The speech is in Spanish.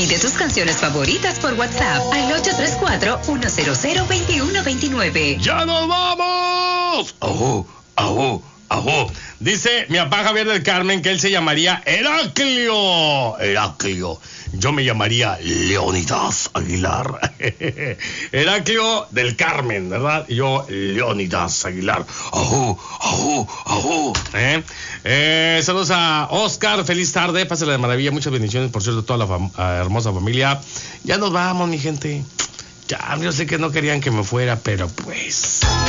Pide tus canciones favoritas por WhatsApp al 834-100-2129. ¡Ya nos vamos! ¡Ajú, ajú, ajú! Dice mi papá Javier del Carmen que él se llamaría Heraclio. Heraclio. Yo me llamaría Leonidas Aguilar. Heraclio del Carmen, ¿verdad? Y yo, Leonidas Aguilar. ¡Ajú, ajú, ajú! Saludos a Oscar. Feliz tarde. Pásale de maravilla. Muchas bendiciones, por cierto, a toda la hermosa familia. Ya nos vamos, mi gente. Ya, yo sé que no querían que me fuera, pero pues...